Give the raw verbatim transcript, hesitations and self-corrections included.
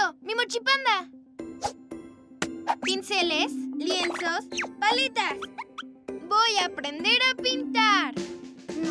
yo, mi mochipanda. Pinceles, lienzos, paletas. Voy a aprender a pintar.